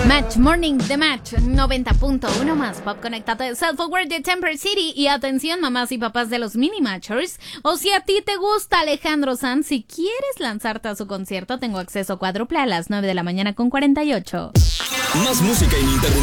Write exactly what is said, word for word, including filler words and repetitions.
Match Morning The Match noventa punto uno más pop conectado de Self-Aware de Temper City. Y atención, mamás y papás de los Mini Matchers, o si a ti te gusta Alejandro Sanz, si quieres lanzarte a su concierto, tengo acceso cuádruple a las nueve de la mañana con cuarenta y ocho. Más música ininterrumpida.